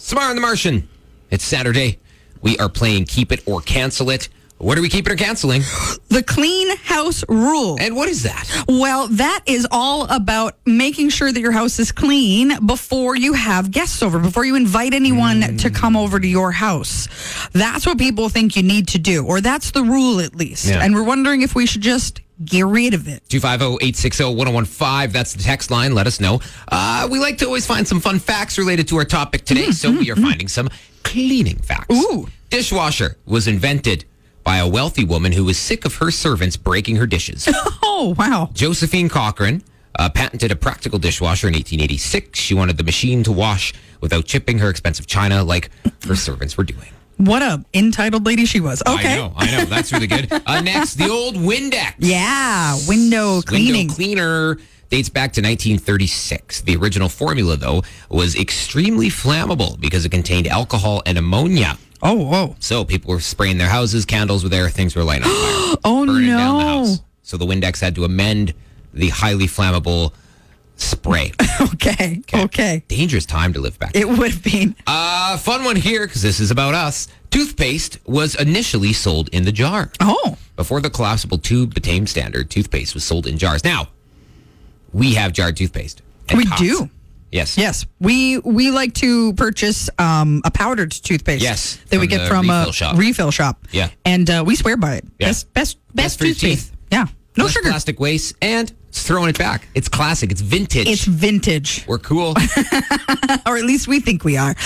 Samara and the Martian. It's Saturday. We are playing Keep It or Cancel It. What are we keeping or canceling? The clean house rule. And what is that? Well, that is all about making sure that your house is clean before you have guests over, before you invite anyone to come over to your house. That's what people think you need to do, or that's the rule at least. Yeah. And we're wondering if we should just get rid of it. 250-860-1015. That's the text line. Let us know. We like to always find some fun facts related to our topic today, so we are finding some cleaning facts. Ooh. Dishwasher was invented by a wealthy woman who was sick of her servants breaking her dishes. Oh, wow. Josephine Cochran patented a practical dishwasher in 1886. She wanted the machine to wash without chipping her expensive china like her servants were doing. What a entitled lady she was. Okay. I know. That's really good. Next, the old Windex. Yeah, window cleaning. Window cleaner dates back to 1936. The original formula, though, was extremely flammable because it contained alcohol and ammonia. Oh, whoa. So people were spraying their houses, candles were there, things were lighting on fire. Oh, burning down the no. house. So the Windex had to amend the highly flammable spray. Okay. Dangerous time to live back. It would have been. Fun one here, because this is about us. Toothpaste was initially sold in the jar. Oh. Before the collapsible tube became standard, toothpaste was sold in jars. Now, we have jarred toothpaste. We do. Yes. We like to purchase a powdered toothpaste. Yes, that we from get the from refill a shop. refill shop. Yeah. And we swear by it. Yeah. Best for your toothpaste. teeth. Yeah. No Less sugar. plastic waste, and it's throwing it back. It's classic. It's vintage. It's vintage. We're cool. Or at least we think we are.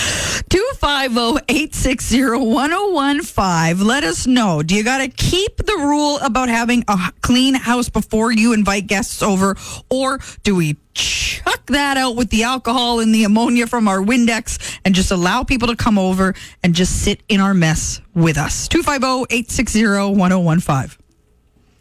250-860-1015. Let us know. Do you got to keep the rule about having a clean house before you invite guests over? Or do we chuck that out with the alcohol and the ammonia from our Windex and just allow people to come over and just sit in our mess with us? 250-860-1015.